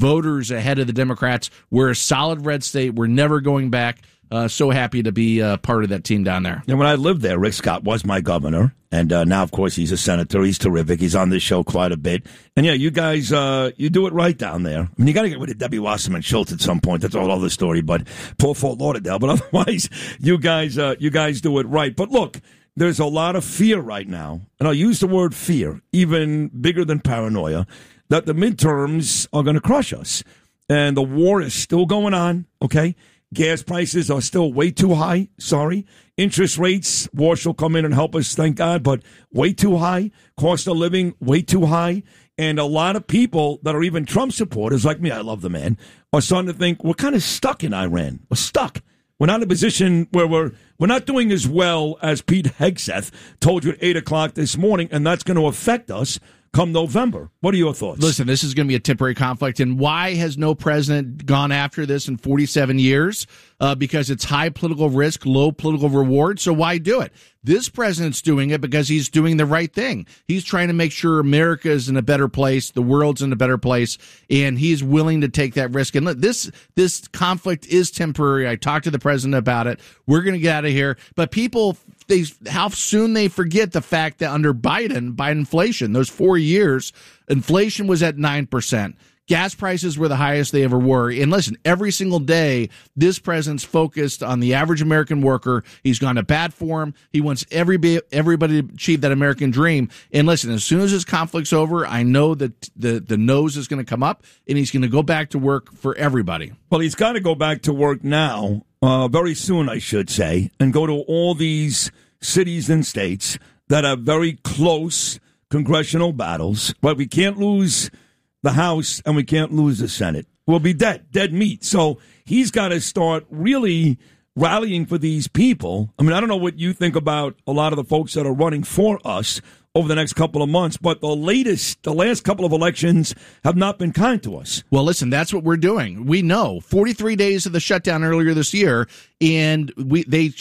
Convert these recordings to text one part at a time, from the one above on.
voters ahead of the Democrats. We're a solid red state. We're never going back. So happy to be part of that team down there. And when I lived there, Rick Scott was my governor. And now, of course, he's a senator. He's terrific. He's on this show quite a bit. And, yeah, you guys, you do it right down there. I mean, you got to get rid of Debbie Wasserman Schultz at some point. That's a whole other story. But poor Fort Lauderdale. But otherwise, you guys do it right. But, look, there's a lot of fear right now. And I'll use the word fear, even bigger than paranoia, that the midterms are going to crush us. And the war is still going on, okay? Gas prices are still way too high. Sorry. Interest rates, war shall come in and help us, thank God, but way too high. Cost of living, way too high. And a lot of people that are even Trump supporters, like me, I love the man, are starting to think we're kind of stuck in Iran. We're stuck. We're not in a position where we're not doing as well as Pete Hegseth told you at 8 o'clock this morning, and that's going to affect us come November. What are your thoughts? Listen, this is going to be a temporary conflict. And why has no president gone after this in 47 years? Because it's high political risk, low political reward. So why do it? This president's doing it because he's doing the right thing. He's trying to make sure America is in a better place, the world's in a better place, and he's willing to take that risk. And this conflict is temporary. I talked to the president about it. We're going to get out of here. But people, how soon they forget the fact that under Biden inflation, those 4 years, inflation was at 9%. Gas prices were the highest they ever were. And listen, every single day, this president's focused on the average American worker. He's gone to bat for him. He wants everybody to achieve that American dream. And listen, as soon as this conflict's over, I know that the nose is going to come up, and he's going to go back to work for everybody. Well, he's got to go back to work now, very soon, I should say, and go to all these cities and states that have very close congressional battles. But we can't lose the House, and we can't lose the Senate. We'll be dead meat. So he's got to start really rallying for these people. I mean, I don't know what you think about a lot of the folks that are running for us over the next couple of months, but the last couple of elections have not been kind to us. Well, listen, that's what we're doing. We know 43 days of the shutdown earlier this year, and they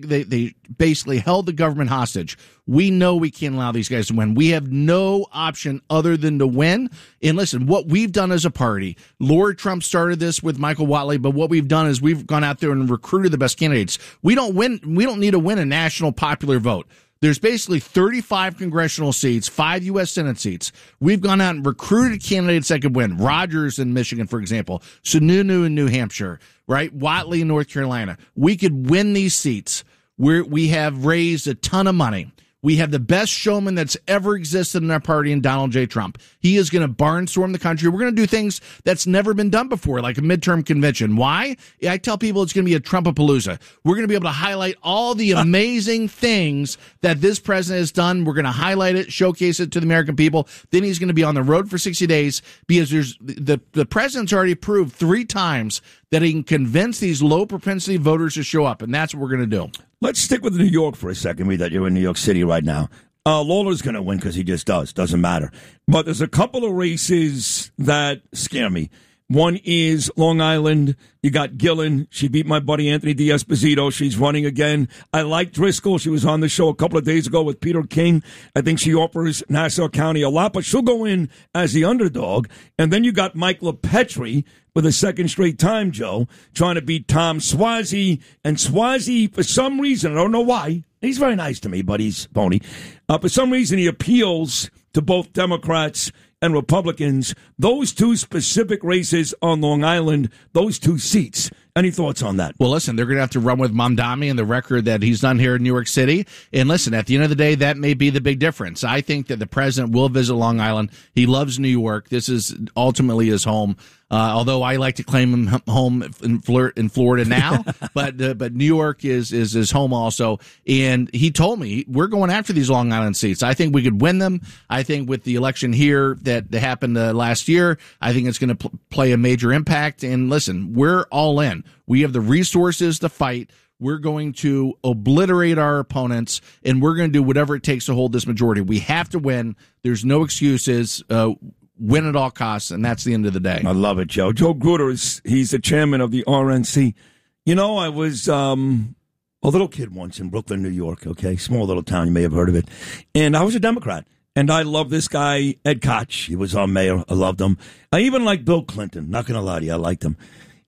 basically held the government hostage. We know we can't allow these guys to win. We have no option other than to win. And listen, what we've done as a party, Lord Trump started this with Michael Watley, but what we've done is we've gone out there and recruited the best candidates. We don't need to win a national popular vote. There's basically 35 congressional seats, 5 U.S. Senate seats. We've gone out and recruited candidates that could win. Rogers in Michigan, for example. Sununu in New Hampshire, right? Watley in North Carolina. We could win these seats. We have raised a ton of money. We have the best showman that's ever existed in our party in Donald J. Trump. He is going to barnstorm the country. We're going to do things that's never been done before, like a midterm convention. Why? I tell people it's going to be a Trumpapalooza. We're going to be able to highlight all the amazing things that this president has done. We're going to highlight it, showcase it to the American people. Then he's going to be on the road for 60 days because the president's already proved 3 times that he can convince these low propensity voters to show up, and that's what we're going to do. Let's stick with New York for a second, that you're in New York City right now. Lawler's going to win because he just does. Doesn't matter. But there's a couple of races that scare me. One is Long Island. You got Gillen. She beat my buddy Anthony D'Esposito. She's running again. I like Driscoll. She was on the show a couple of days ago with Peter King. I think she offers Nassau County a lot, but she'll go in as the underdog. And then you got Mike LaPetri for the second straight time, Joe, trying to beat Tom Suozzi. And Suozzi, for some reason, I don't know why, he's very nice to me, but he's phony. For some reason, he appeals to both Democrats and Republicans. Those 2 specific races on Long Island, those 2 seats. Any thoughts on that? Well, listen, they're going to have to run with Mamdani and the record that he's done here in New York City. And listen, at the end of the day, that may be the big difference. I think that the president will visit Long Island. He loves New York. This is ultimately his home. Although I like to claim him home in Florida now, but New York is his home also. And he told me we're going after these Long Island seats. I think we could win them. I think with the election here that happened last year, I think it's going to play a major impact. And listen, we're all in. We have the resources to fight. We're going to obliterate our opponents, and we're going to do whatever it takes to hold this majority. We have to win. There's no excuses. Win at all costs, and that's the end of the day. I love it, Joe. Joe Gruder, he's the chairman of the RNC. You know, I was a little kid once in Brooklyn, New York, okay? Small little town, you may have heard of it. And I was a Democrat. And I love this guy, Ed Koch. He was our mayor. I loved him. I even like Bill Clinton. Not going to lie to you. I liked him.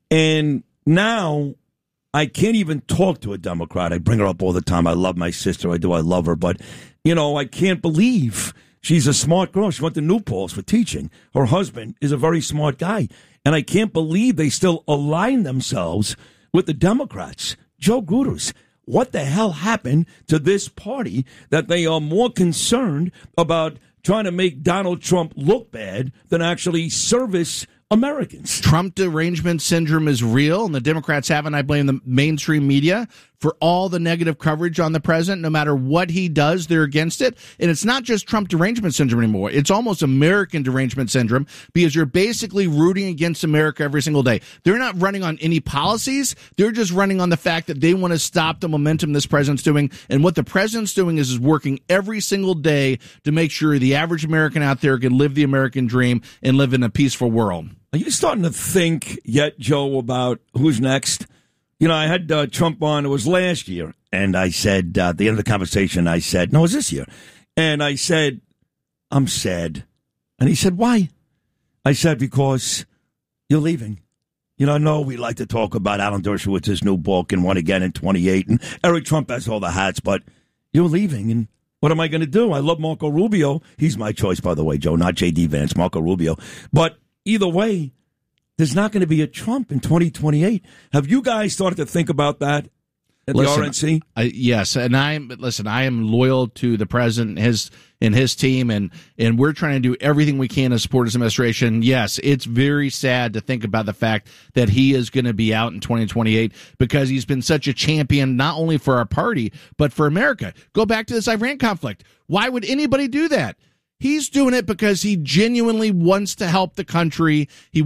And now I can't even talk to a Democrat. I bring her up all the time. I love my sister. I do. I love her. But, I can't believe she's a smart girl. She went to New Paltz for teaching. Her husband is a very smart guy. And I can't believe they still align themselves with the Democrats. Joe Gruters, what the hell happened to this party that they are more concerned about trying to make Donald Trump look bad than actually service Americans? Trump derangement syndrome is real, and the Democrats have, and I blame the mainstream media for all the negative coverage on the president. No matter what he does, they're against it. And it's not just Trump derangement syndrome anymore. It's almost American derangement syndrome, because you're basically rooting against America every single day. They're not running on any policies. They're just running on the fact that they want to stop the momentum this president's doing. And what the president's doing is working every single day to make sure the average American out there can live the American dream and live in a peaceful world. Are you starting to think yet, Joe, about who's next? I had Trump on, it was last year, and I said, at the end of the conversation, I said, no, it was this year. And I said, I'm sad. And he said, why? I said, because you're leaving. I know we like to talk about Alan Dershowitz's new book and One Again in 28, and Eric Trump has all the hats, but you're leaving, and what am I going to do? I love Marco Rubio. He's my choice, by the way, Joe, not J.D. Vance, Marco Rubio. But either way, there's not going to be a Trump in 2028. Have you guys started to think about that at the RNC? Yes, and I am loyal to the president and his team, and we're trying to do everything we can to support his administration. Yes, it's very sad to think about the fact that he is going to be out in 2028 because he's been such a champion, not only for our party, but for America. Go back to this Iran conflict. Why would anybody do that? He's doing it because he genuinely wants to help the country. He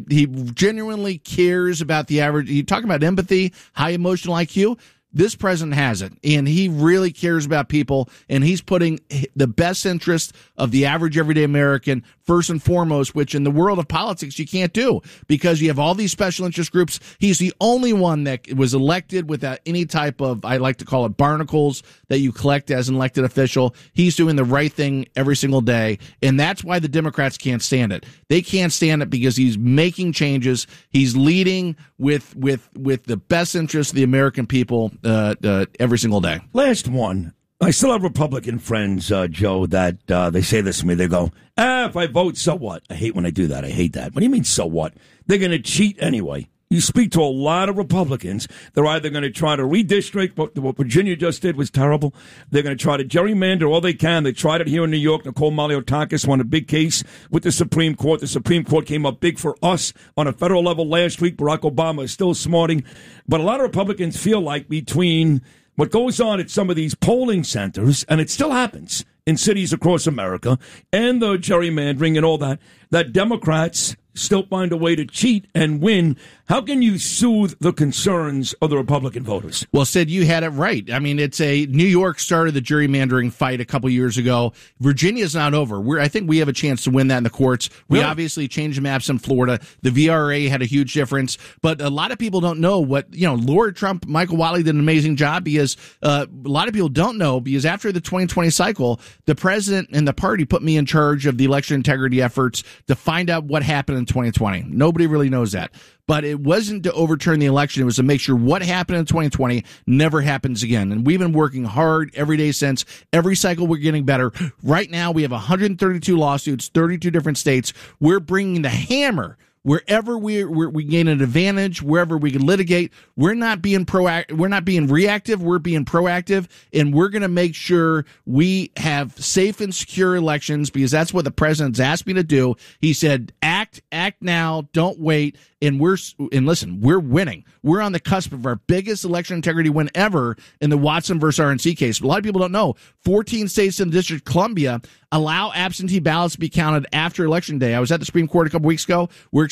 genuinely cares about the average. You talk about empathy, high emotional IQ. This president has it, and he really cares about people, and he's putting the best interest of the average everyday American first and foremost, which in the world of politics you can't do because you have all these special interest groups. He's the only one that was elected without any type of, I like to call it barnacles, that you collect as an elected official. He's doing the right thing every single day, and that's why the Democrats can't stand it. They can't stand it because he's making changes. He's leading with the best interest of the American people every single day. Last one. I still have Republican friends, Joe, that they say this to me. They go, if I vote, so what? I hate when I do that. I hate that. What do you mean, so what? They're going to cheat anyway. You speak to a lot of Republicans. They're either going to try to redistrict. What Virginia just did was terrible. They're going to try to gerrymander all they can. They tried it here in New York. Nicole Maliotakis won a big case with the Supreme Court. The Supreme Court came up big for us on a federal level last week. Barack Obama is still smarting. But a lot of Republicans feel like between what goes on at some of these polling centers, and it still happens in cities across America, and the gerrymandering and all that, that Democrats still find a way to cheat and win. How can you soothe the concerns of the Republican voters? Well, Sid, you had it right. I mean, New York started the gerrymandering fight a couple years ago. Virginia's not over. I think we have a chance to win that in the courts. We obviously changed the maps in Florida. The VRA had a huge difference, but a lot of people don't know Lord Trump, Michael Wiley did an amazing job because a lot of people don't know because after the 2020 cycle, the president and the party put me in charge of the election integrity efforts to find out what happened in 2020. Nobody really knows that. But it wasn't to overturn the election. It was to make sure what happened in 2020 never happens again. And we've been working hard every day since. Every cycle we're getting better. Right now we have 132 lawsuits, 32 different states. We're bringing the hammer wherever we gain an advantage, wherever we can litigate. We're not being proactive. We're not being reactive. We're being proactive, and we're going to make sure we have safe and secure elections because that's what the president's asked me to do. He said, act now, don't wait. And listen, we're winning. We're on the cusp of our biggest election integrity win ever in the Watson versus RNC case. But a lot of people don't know 14 states in the District of Columbia allow absentee ballots to be counted after Election Day. I was at the Supreme Court a couple weeks ago. We're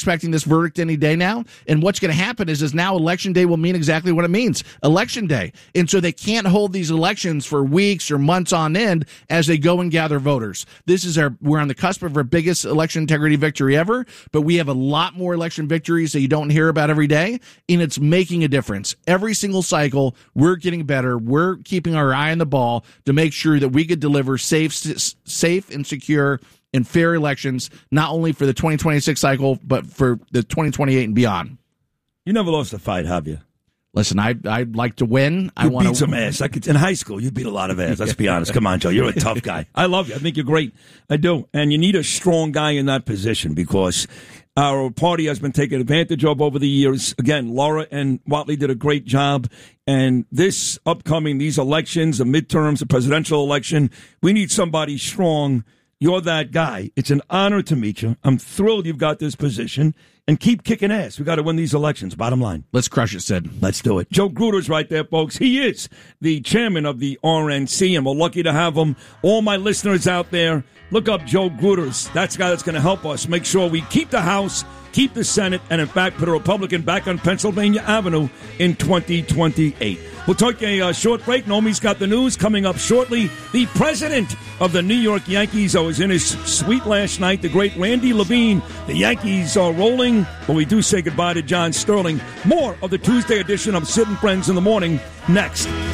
expecting this verdict any day now. And what's going to happen is now Election Day will mean exactly what it means, Election Day. And so they can't hold these elections for weeks or months on end as they go and gather voters. We're on the cusp of our biggest election integrity victory ever, but we have a lot more election victories that you don't hear about every day, and it's making a difference. Every single cycle, we're getting better. We're keeping our eye on the ball to make sure that we could deliver safe and secure and fair elections, not only for the 2026 cycle, but for the 2028 and beyond. You never lost a fight, have you? Listen, I'd like to win. You beat some ass. In high school, you beat a lot of ass. Let's be honest. Come on, Joe. You're a tough guy. I love you. I think you're great. I do. And you need a strong guy in that position because our party has been taken advantage of over the years. Again, Laura and Whatley did a great job. And these elections, the midterms, the presidential election, we need somebody strong. You're that guy. It's an honor to meet you. I'm thrilled you've got this position. And keep kicking ass. We got to win these elections, bottom line. Let's crush it, Sid. Let's do it. Joe Gruder's right there, folks. He is the chairman of the RNC, and we're lucky to have him. All my listeners out there, look up Joe Gruder's. That's the guy that's going to help us make sure we keep the House, keep the Senate, and in fact put a Republican back on Pennsylvania Avenue in 2028. We'll take a short break. Nomi's got the news coming up shortly. The president of the New York Yankees was in his suite last night, the great Randy Levine. The Yankees are rolling, but we do say goodbye to John Sterling. More of the Tuesday edition of Sid and Friends in the Morning next.